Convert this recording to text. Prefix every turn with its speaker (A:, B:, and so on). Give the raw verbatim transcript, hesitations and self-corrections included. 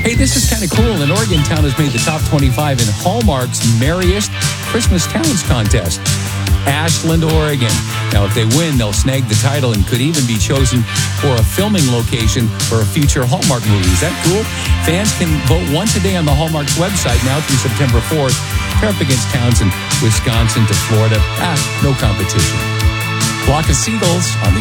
A: Hey, this is kind of cool. An Oregon town has made the top twenty-five in Hallmark's Merriest Christmas Towns contest. Ashland, Oregon. Now, if they win, they'll snag the title and could even be chosen for a filming location for a future Hallmark movie. Is that cool? Fans can vote once a day on the Hallmark's website now through September fourth. Pair up against towns in Wisconsin to Florida. Ah, no competition. Flock of Seagulls on the